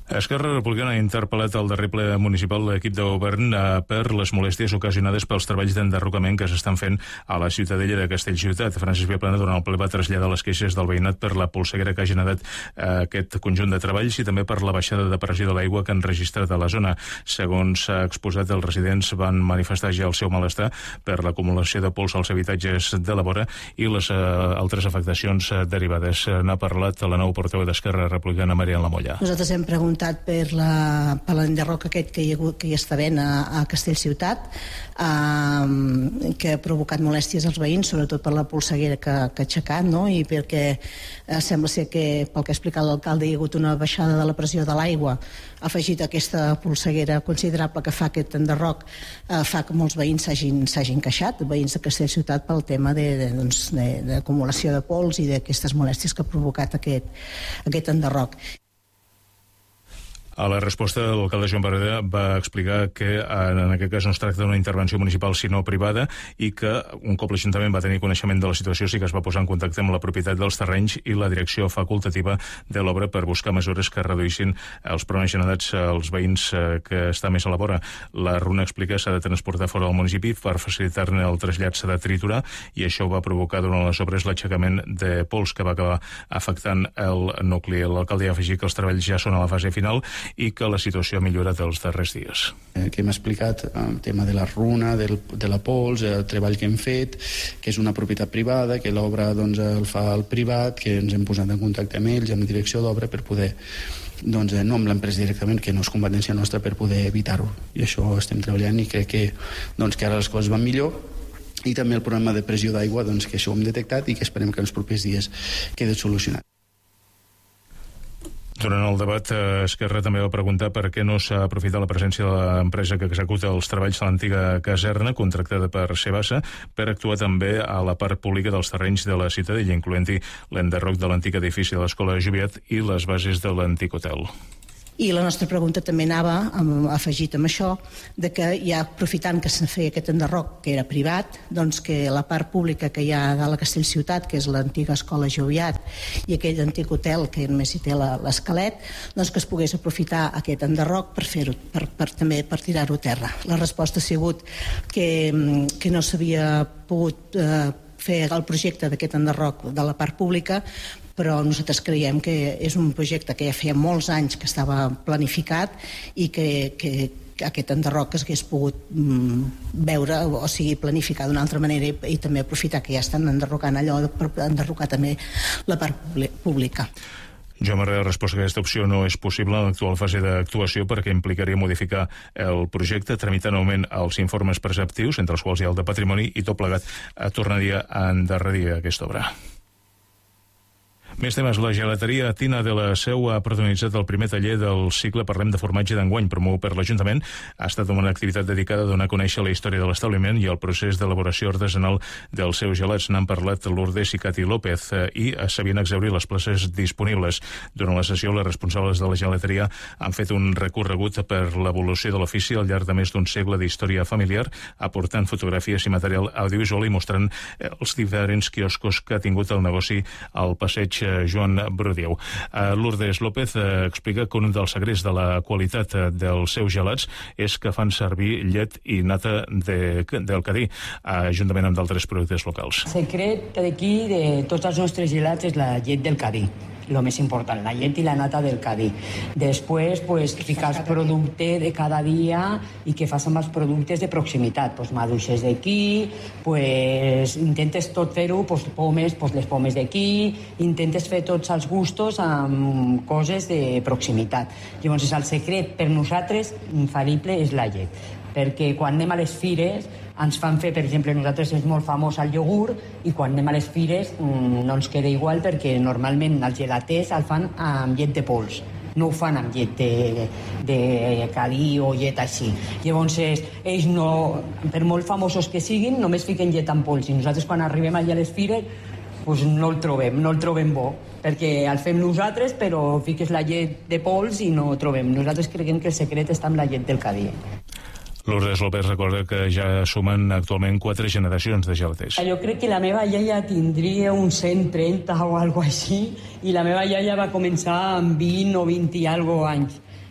Esquerra Republicana ha interpel·lat al darrer ple municipal l'equip de govern per les molèsties ocasionades pels treballs d'enderrocament que s'estan fent a la Ciutadella de Castellciutat. Francesc Viaplana, durant el ple, va traslladar les queixes del veïnat per la polseguera que ha generat aquest conjunt de treballs i també per la baixada de pressió de l'aigua que han registrat a la zona. Segons s'ha exposat, els residents van manifestar ja el seu malestar per l'acumulació de pols als habitatges de la vora i les altres afectacions derivades. N'ha parlat la nova portaveu d'Esquerra Republicana, Marian Lamolla. Nosaltres hem preguntat per l'enderroc aquest que hi està havent a Castellciutat, que ha provocat molèsties als veïns, sobretot per la polseguera que ha aixecat, no? I perquè sembla ser que, pel que ha explicat l'alcalde, hi ha hagut una baixada de la pressió de l'aigua, afegit a aquesta polseguera considerable que fa aquest enderroc, fa que molts veïns s'hagin queixat, veïns de Castellciutat, pel tema d'acumulació de pols i d'aquestes molèsties que ha provocat aquest enderroc. A la resposta, l'alcalde Joan Barreda va explicar que en aquest cas no es tracta d'una intervenció municipal sinó privada i que un cop l'Ajuntament va tenir coneixement de la situació sí que es va posar en contacte amb la propietat dels terrenys i la direcció facultativa de l'obra per buscar mesures que reduïssin els problemes generats als veïns que està més a la vora. La runa, explica, s'ha de transportar fora del municipi per facilitar-ne el trasllat, s'ha de triturar i això va provocar durant les obres l'aixecament de pols que va acabar afectant el nucli. L'alcalde ha afegit que els treballs ja són a la fase final i que la situació ha millorat els darrers dies. Que hem explicat el tema de la runa, de la pols, el treball que hem fet, que és una propietat privada, que l'obra el fa el privat, que ens hem posat en contacte amb ells, amb direcció d'obra, per poder, no amb l'empresa directament, que no és competència nostra, per poder evitar-ho. I això estem treballant i crec que ara les coses van millor. I també el problema de pressió d'aigua, que això ho hem detectat i que esperem que en els propers dies quedi solucionat. Durant el debat, Esquerra també va preguntar per què no s'ha aprofitat la presència de l'empresa que executa els treballs a l'antiga caserna, contractada per Sebasa, per actuar també a la part pública dels terrenys de la Ciutadella, incloent-hi l'enderroc de l'antic edifici de l'Escola de Joviat i les bases de l'antic hotel. I la nostra pregunta també anava afegit amb això, de que ja aprofitant que se feia aquest enderroc que era privat, doncs que la part pública que hi ha a la Castellciutat, que és l'antiga escola Joviat i aquell antic hotel que només hi té l'esquelet, doncs que es pogués aprofitar aquest enderroc per fer-ho, també per tirar-ho a terra. La resposta ha sigut que no s'havia pogut fer el projecte d'aquest enderroc de la part pública, però nosaltres creiem que és un projecte que ja feia molts anys que estava planificat i que aquest enderroc es hagués pogut veure, o sigui, planificar d'una altra manera i també aprofitar que ja estan enderrocant allò per enderrocar també la part pública. Joan Barreda ha respost que aquesta opció no és possible en l'actual fase d'actuació perquè implicaria modificar el projecte, tramitar novament els informes preceptius, entre els quals hi ha el de patrimoni, i tot plegat tornaria a endarrerir aquesta obra. Més temes. La gelateria Tina de la Seu ha protagonitzat el primer taller del cicle Parlem de formatge d'enguany, promogut per l'Ajuntament. Ha estat una activitat dedicada a donar a conèixer la història de l'establiment i el procés d'elaboració artesanal dels seus gelats. N'han parlat Lourdes i Cati López i s'havien exhaurit les places disponibles. Durant la sessió, les responsables de la gelateria han fet un recorregut per l'evolució de l'ofici al llarg de més d'un segle d'història familiar, aportant fotografies i material audiovisual i mostrant els diferents quioscos que ha tingut el negoci al passeig Joan Brodieu. Lourdes López explica que un dels secrets de la qualitat dels seus gelats és que fan servir llet i nata del Cadí, juntament amb d'altres productes locals. El secret d'aquí de tots els nostres gelats és la llet del Cadí. Lo més important, la llet i la nata del Cadí. Després, ficar el producte de cada dia i que fas amb els productes de proximitat. Maduixes d'aquí, intentes tot fer-ho, les pomes d'aquí, intentes fer tots els gustos amb coses de proximitat. Llavors, el secret per nosaltres infal·lible és la llet. Perquè quan anem a les fires ens fan fer, per exemple, nosaltres és molt famós el iogurt i quan anem a les fires no ens queda igual perquè normalment els gelaters el fan amb llet de pols, no ho fan amb llet de Cadí o llet així. Llavors ells no, per molt famosos que siguin, només fiquen llet en pols i nosaltres quan arribem allà a les fires no el trobem bo, perquè el fem nosaltres però fiques la llet de pols i no ho trobem. Nosaltres creiem que el secret està amb la llet del Cadí. Lourdes López recorda que ja sumen actualment 4 generacions de gelaters. Jo crec que la meva iaia tindria uns 130 o alguna així, i la meva iaia va començar amb 20 o 20 i alguna anys.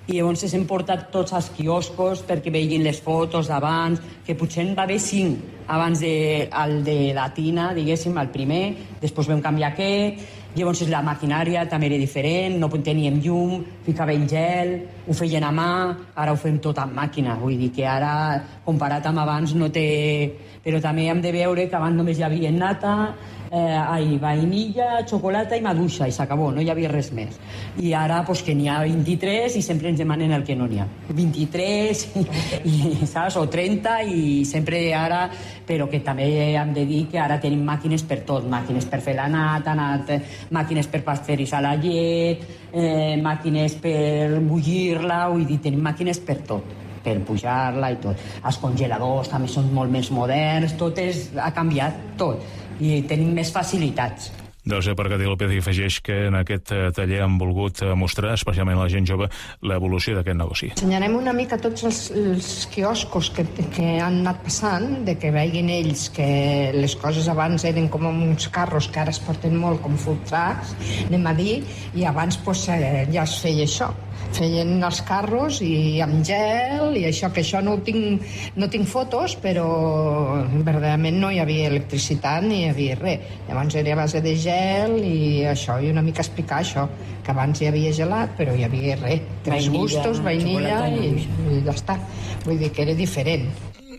i llavors hem portat tots els quioscos perquè vegin les fotos d'abans, que potser en va haver 5 abans el de la tina, diguéssim, el primer, després vam canviar aquest, llavors la maquinària també era diferent, no teníem llum, ficaven gel, ho feien a mà, ara ho fem tot amb màquina, vull dir que ara, comparat amb abans, no té... Però també hem de veure que abans només hi havia nata, vainilla, xocolata i maduixa, i s'acabó, no hi havia res més. I ara pues, que n'hi ha 23 i sempre ens demanen el que no n'hi ha. 23, saps? O 30, i sempre ara... Però que també hem de dir que ara tenim màquines per tot, màquines per fer la nata, màquines per pasteuritzar la llet, màquines per bullir-la, vull dir, tenim màquines per tot, per pujar-la i tot. Els congeladors també són molt més moderns, ha canviat tot i tenim més facilitats. Doncs per Cati López hi afegeix que en aquest taller han volgut mostrar, especialment a la gent jove, l'evolució d'aquest negoci. Ensenyarem una mica tots els quioscos que han anat passant, de que veguin ells que les coses abans eren com uns carros que ara es porten molt com food trucks, anem a dir, i abans pues, ja es feia això. Feien els carros i amb gel i això, que això no tinc fotos, però verdaderament no hi havia electricitat ni hi havia res. Llavors era a base de gel i això, i una mica explicar això, que abans hi havia gelat però hi havia res, 3 gustos, vainilla i ja està. Vull dir que era diferent.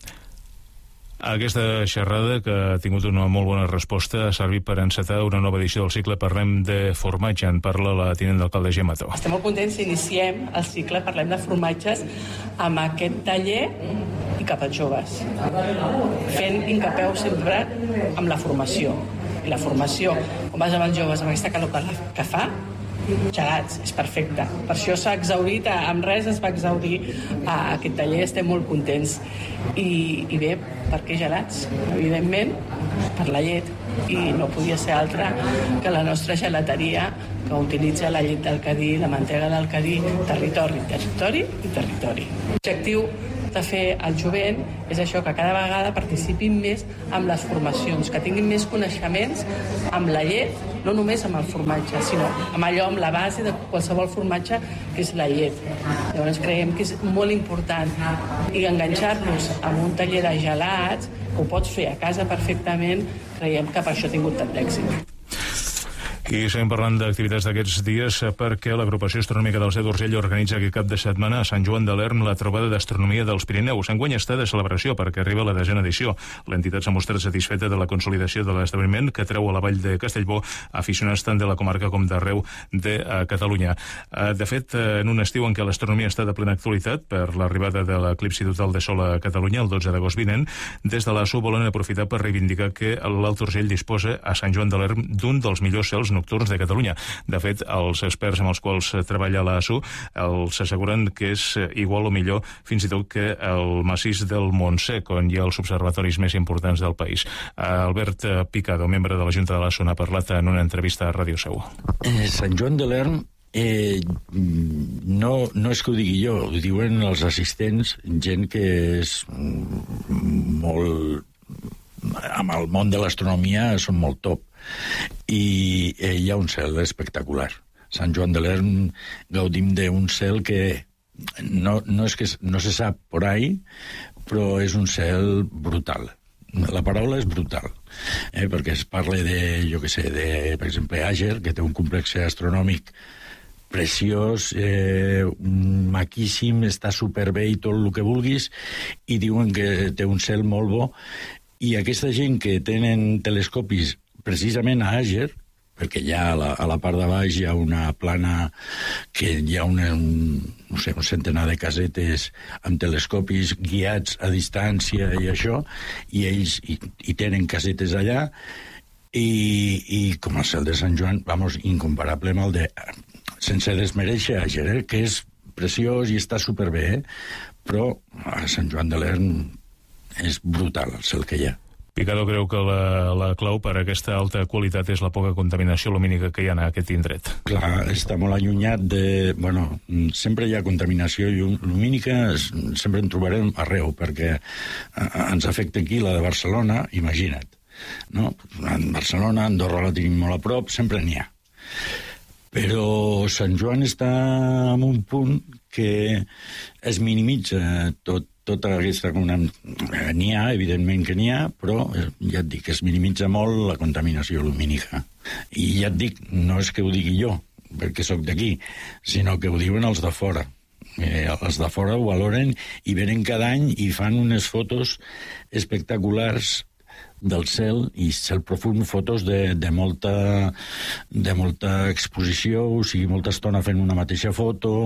Aquesta xerrada, que ha tingut una molt bona resposta, ha servit per encetar una nova edició del cicle Parlem de formatge. En parla la tinent d'alcalde Gemma Mató. Estem molt contents si iniciem el cicle Parlem de formatges amb aquest taller i cap als joves, fent hincapeu sempre amb la formació. I la formació, quan vas amb els joves amb aquesta calor que fa, gelats, és perfecte. Per això s'ha exhaurit, amb res es va exhaurir aquest taller, estem molt contents. I bé, per què gelats? Evidentment, per la llet, i no podia ser altra que la nostra gelateria, que utilitza la llet del Cadí, la mantega del Cadí, territori, territori i territori. L'objectiu de fer el jovent és això, que cada vegada participin més amb les formacions, que tinguin més coneixements amb la llet, no només amb el formatge, sinó amb allò, amb la base de qualsevol formatge, que és la llet. Llavors creiem que és molt important i enganxar-nos amb un taller de gelats, que ho pots fer a casa perfectament, creiem que per això ha tingut tant d'èxit. I seguim parlant d'activitats d'aquests dies perquè l'Agrupació Astronòmica del Cet d'Urgell organitza aquest cap de setmana a Sant Joan de l'Erm la trobada d'astronomia dels Pirineus. Enguany està de celebració perquè arriba la 10ª edició. L'entitat s'ha mostrat satisfeta de la consolidació de l'esdeveniment que treu a la vall de Castellbó aficionats tant de la comarca com d'arreu de Catalunya. De fet, en un estiu en què l'astronomia està de plena actualitat per l'arribada de l'eclipsi total de sol a Catalunya el 12 d'agost vinent, des de l'ASU volen aprofitar per reivindicar que l'Alt Urgell disposa a Sant Joan de l'Erm d'un dels millors cels nocturns de Catalunya. De fet, els experts amb els quals treballa l'ASU els asseguren que és igual o millor fins i tot que el massís del Montsec, on hi ha els observatoris més importants del país. Albert Picado, membre de la Junta de l'ASU, n'ha parlat en una entrevista a Ràdio Seu. Sant Joan de l'Erm no és que ho digui jo, ho diuen els assistents, gent que és molt... amb el món de l'astronomia són molt top. I hi ha un cel espectacular. Sant Joan de l'Erm gaudim d'un cel que no és que no se sap por ahí, però és un cel brutal. La paraula és brutal, perquè es parla de, jo què sé, per exemple, Àger, que té un complex astronòmic preciós, maquíssim, està superbé i tot el que vulguis, i diuen que té un cel molt bo, i aquesta gent que tenen telescopis precisament a Àger, perquè ja a la part de baix hi ha una plana que hi ha un centenar de casetes amb telescopis guiats a distància i això, i ells hi tenen casetes allà, i com el cel de Sant Joan, vamos, incomparable amb el de... sense desmereixer Àger, que és preciós i està superbé, però a Sant Joan de l'Erm és brutal el cel que hi ha. Picado creu que la clau per a aquesta alta qualitat és la poca contaminació lumínica que hi ha en aquest indret. Clar, està molt allunyat de... Bueno, sempre hi ha contaminació lumínica, sempre en trobarem arreu, perquè ens afecta aquí la de Barcelona, imagina't. No? En Barcelona, Andorra la tenim molt a prop, sempre n'hi ha. Però Sant Joan està en un punt que es minimitza tota aquesta... N'hi ha, evidentment que n'hi ha, però ja et dic, es minimitza molt la contaminació lumínica. I ja et dic, no és que ho digui jo, perquè sóc d'aquí, sinó que ho diuen els de fora. Els de fora ho valoren i venen cada any i fan unes fotos espectaculars del cel, i cel profund, fotos de molta exposició, o sigui, molta estona fent una mateixa foto,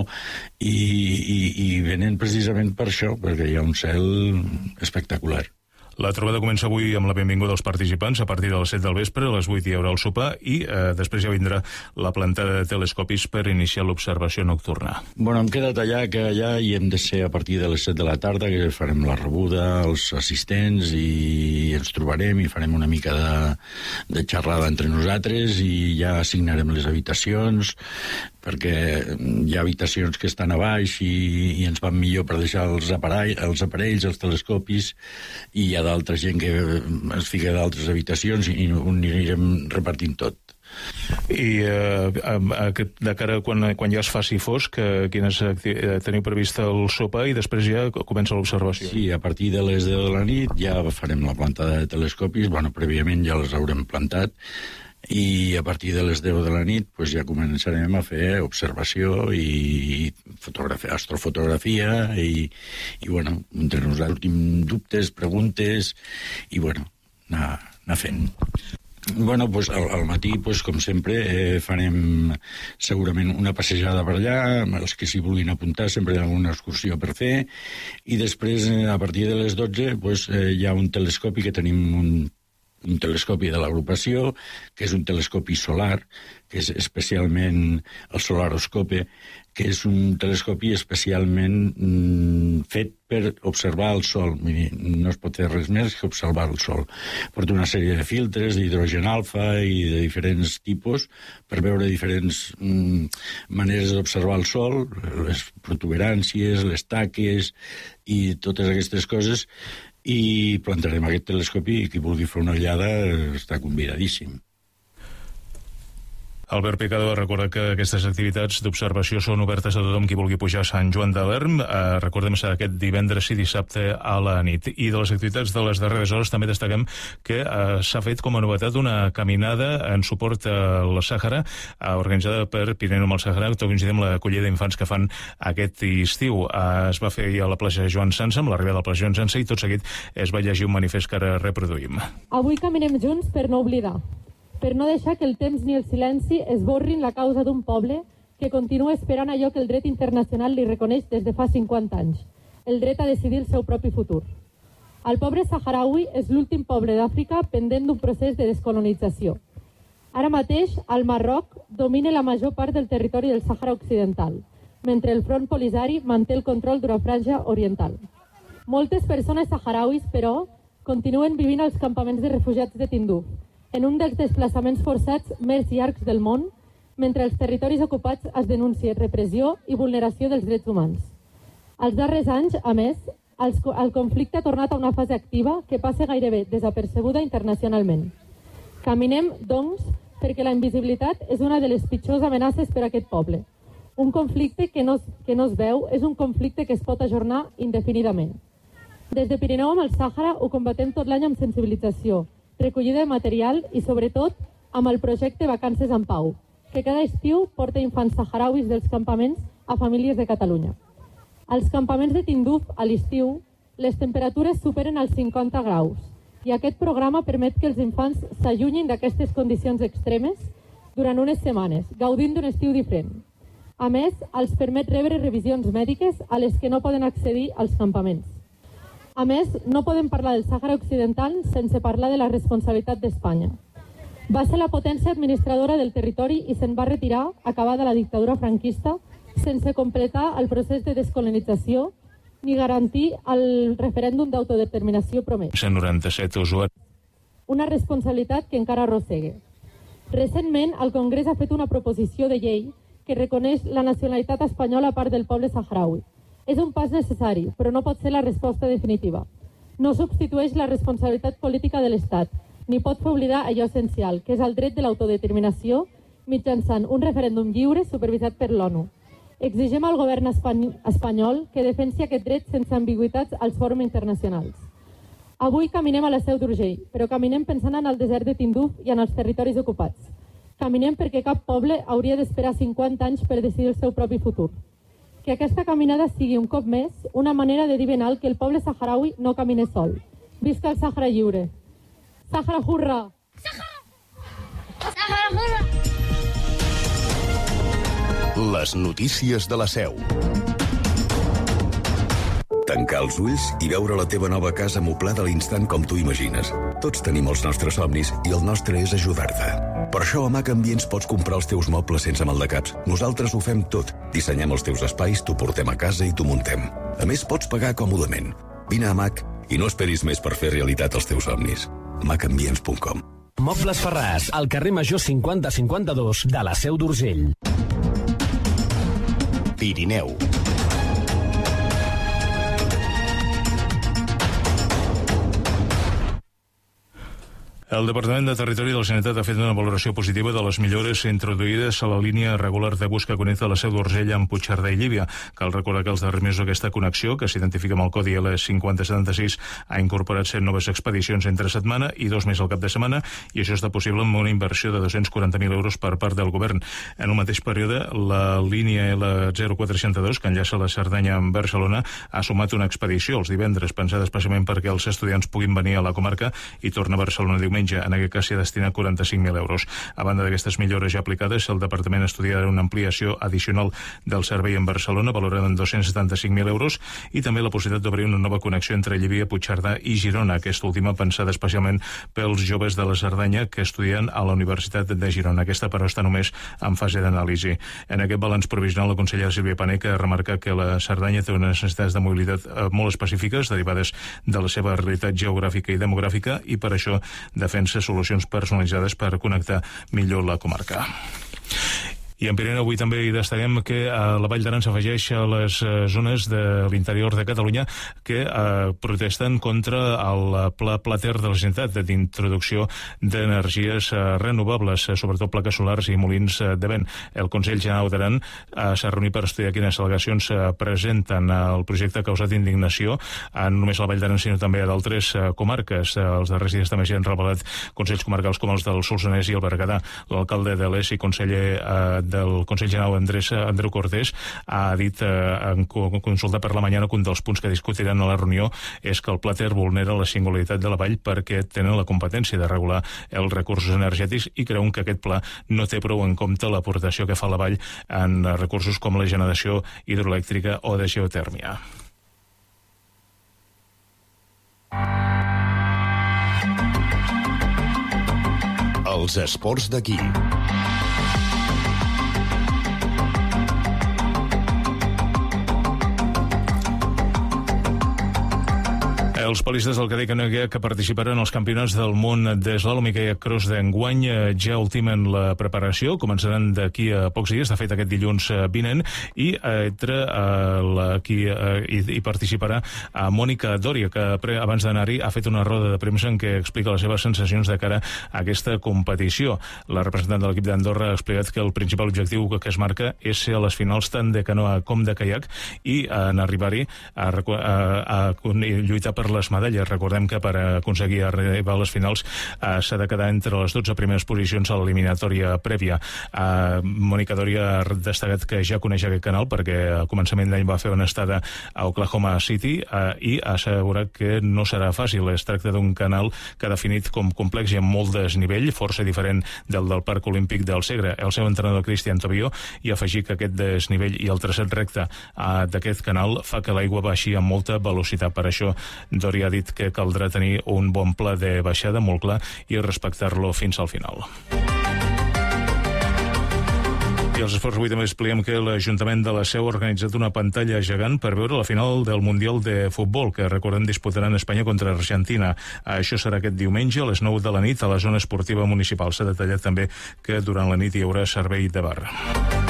i venen precisament per això, perquè hi ha un cel espectacular. La trobada comença avui amb la benvinguda dels participants a partir de les 7 del vespre, a les 8 hi haurà el sopar i després ja vindrà la plantada de telescopis per iniciar l'observació nocturna. Bueno, hem quedat allà i hem de ser a partir de les 7 de la tarda, que farem la rebuda als assistents i ens trobarem i farem una mica de xerrada entre nosaltres i ja assignarem les habitacions, perquè hi ha habitacions que estan a baix i ens van millor per deixar els aparells, els telescopis, i hi ha d'altra gent que es fica d'altres habitacions i ho anirem repartint tot. I de cara quan ja es faci fosc, teniu previst el sopar i després ja comença l'observació? Sí, a partir de les 10 de la nit ja farem la plantada de telescopis, prèviament ja les haurem plantat, i a partir de les 10 de la nit ja començarem a fer observació i astrofotografia i entre nosaltres tenim dubtes, preguntes i anar fent. Al matí, com sempre, farem segurament una passejada per allà, els que s'hi vulguin apuntar, sempre hi ha alguna excursió per fer, i després, a partir de les 12, hi ha un telescopi que tenim un telescopi de l'agrupació, que és un telescopi solar, que és especialment el Solaroscope, que és un telescopi especialment fet per observar el Sol. No es pot fer res més que observar el Sol. Porta una sèrie de filtres d'hidrogen alfa i de diferents tipus per veure diferents maneres d'observar el Sol, les protuberàncies, les taques i totes aquestes coses, i plantarem aquest telescopi i qui vulgui fer una ullada està convidadíssim. Albert Picado recorda que aquestes activitats d'observació són obertes a tothom qui vulgui pujar a Sant Joan d'Alerm. Recordem serà aquest divendres i dissabte a la nit. I de les activitats de les darreres hores també destaquem que s'ha fet com a novetat una caminada en suport a la Sàhara, organitzada per Pirineu al Sàhara, tot coincidint amb l'acollida d'infants que fan aquest estiu. Es va fer a la plaça Joan Sança, amb l'arribada a la plaça Joan Sança, i tot seguit es va llegir un manifest que ara reproduïm. Avui caminem junts per no oblidar, per no deixar que el temps ni el silenci esborrin la causa d'un poble que continua esperant allò que el dret internacional li reconeix des de fa 50 anys, el dret a decidir el seu propi futur. El poble saharaui és l'últim poble d'Àfrica pendent d'un procés de descolonització. Ara mateix, el Marroc domina la major part del territori del Sàhara Occidental, mentre el Front Polisari manté el control d'una franja oriental. Moltes persones saharauis, però, continuen vivint als campaments de refugiats de Tinduf, en un dels desplaçaments forçats més llargs del món, mentre els territoris ocupats es denuncien repressió i vulneració dels drets humans. Els darrers anys, a més, el conflicte ha tornat a una fase activa que passa gairebé desapercebuda internacionalment. Caminem, doncs, perquè la invisibilitat és una de les pitjors amenaces per a aquest poble. Un conflicte que no es veu és un conflicte que es pot ajornar indefinidament. Des de Pirineu amb el Sàhara ho combatem tot l'any amb sensibilització, recollida de material i, sobretot, amb el projecte Vacances en Pau, que cada estiu porta infants saharauis dels campaments a famílies de Catalunya. Als campaments de Tinduf, a l'estiu, les temperatures superen els 50 graus i aquest programa permet que els infants s'allunyin d'aquestes condicions extremes durant unes setmanes, gaudint d'un estiu diferent. A més, els permet rebre revisions mèdiques a les que no poden accedir als campaments. A més, no podem parlar del Sàhara Occidental sense parlar de la responsabilitat d'Espanya. Va ser la potència administradora del territori i se'n va retirar, acabada la dictadura franquista, sense completar el procés de descolonització ni garantir el referèndum d'autodeterminació promès. 197 usuaris. Una responsabilitat que encara arrossegue. Recentment, el Congrés ha fet una proposició de llei que reconeix la nacionalitat espanyola a part del poble saharaui. És un pas necessari, però no pot ser la resposta definitiva. No substitueix la responsabilitat política de l'Estat, ni pot fer oblidar allò essencial, que és el dret de l'autodeterminació mitjançant un referèndum lliure supervisat per l'ONU. Exigim al govern espanyol que defensi aquest dret sense ambigüitats als fòrums internacionals. Avui caminem a la Seu d'Urgell, però caminem pensant en el desert de Tinduf i en els territoris ocupats. Caminem perquè cap poble hauria d'esperar 50 anys per decidir el seu propi futur. Que aquesta caminada sigui un cop més una manera de dir ben alt que el poble saharaui no camina sol. Visca el Sàhara lliure! Sàhara hurra! Sàhara hurra! Les notícies de la Seu. Tancar els ulls i veure la teva nova casa moblada a l'instant com tu imagines. Tots tenim els nostres somnis i el nostre és ajudar-te. Per això a Mac Ambients pots comprar els teus mobles sense maldecaps. Nosaltres ho fem tot. Dissenyem els teus espais, t'ho portem a casa i t'ho muntem. A més, pots pagar còmodament. Vine a Mac i no esperis més per fer realitat els teus somnis. macambients.com. Mobles Ferràs, al carrer Major 5052 de la Seu d'Urgell. Pirineu. El Departament de Territori de la Generalitat ha fet una valoració positiva de les millores introduïdes a la línia regular de bus que connecta la Seu d'Urgell amb Puigcerdà i Llívia. Cal recordar que els darrers mesos aquesta connexió, que s'identifica amb el codi L5076, ha incorporat 7 noves expedicions entre setmana i 2 més al cap de setmana, i això està possible amb una inversió de 240.000 euros per part del govern. En un mateix període, la línia L0462, que enllaça la Cerdanya amb Barcelona, ha sumat una expedició els divendres, pensada especialment perquè els estudiants puguin venir a la comarca i tornar a Barcelona diumenge. En aquest cas s'hi destina 45.000 euros. A banda d'aquestes millores ja aplicades, el Departament estudiarà una ampliació addicional del servei en Barcelona, valorada en 275.000 euros, i també la possibilitat d'obrir una nova connexió entre Llívia, Puigcerdà i Girona, aquesta última pensada especialment pels joves de la Cerdanya que estudien a la Universitat de Girona. Aquesta, però, està només en fase d'anàlisi. En aquest balanç provisional, la consellera Sílvia Paneca remarca que la Cerdanya té unes necessitats de mobilitat molt específiques, derivades de la seva realitat geogràfica i demogràfica, i per això defensa solucions personalitzades per connectar millor la comarca. I en Pirineu avui també hi destaquem que la Vall d'Aran s'afegeix a les zones de l'interior de Catalunya que protesten contra el pla Plater de la Generalitat d'introducció d'energies renovables, sobretot plaques solars i molins de vent. El Consell General d'Aran s'ha reunit per estudiar quines al·legacions presenten. El projecte ha causat indignació no només a la Vall d'Aran sinó també a d'altres comarques. Els darrers dies també s'hi han revelat consells comarcals com els del Solsonès i el Berguedà. L'alcalde de l'Es i conseller del Consell General Andreu Cortés ha dit en consulta per la mañana que un dels punts que discutiran a la reunió és que el Plater vulnera la singularitat de la vall perquè tenen la competència de regular els recursos energètics i creuen que aquest pla no té prou en compte l'aportació que fa la vall en recursos com la generació hidroelèctrica o de geotèrmia. Els esports d'aquí. Els palistes del Cadí Canoia que participaran als campionats del món d'eslàlom i kayak cross d'enguany ja ultimen la preparació, començaran d'aquí a pocs dies, de fet aquest dilluns vinent, i aquí hi participarà a Mònica Dòria, que abans d'anar-hi ha fet una roda de premsa en què explica les seves sensacions de cara a aquesta competició. La representant de l'equip d'Andorra ha explicat que el principal objectiu que es marca és ser a les finals tant de canoa com de kayak i en arribar-hi a lluitar per les medalles. Recordem que per aconseguir arribar a les finals s'ha de quedar entre les 12 primeres posicions a l'eliminatòria prèvia. Mònica Dòria ha destacat que ja coneix aquest canal perquè a començament d'any va fer una estada a Oklahoma City i ha assegurat que no serà fàcil. Es tracta d'un canal que ha definit com complex i amb molt desnivell, força diferent del Parc Olímpic del Segre. El seu entrenador Cristian Tobio hi ha afegit que aquest desnivell i el traçat recte d'aquest canal fa que l'aigua baixi amb molta velocitat. Per això Dòria ha dit que caldrà tenir un bon pla de baixada molt clar i respectar-lo fins al final. I els esports avui també expliquem que l'Ajuntament de la Seu ha organitzat una pantalla gegant per veure la final del Mundial de Futbol, que recordem disputaran Espanya contra Argentina. Això serà aquest diumenge a les 9 de la nit a la zona esportiva municipal. S'ha detallat també que durant la nit hi haurà servei de bar.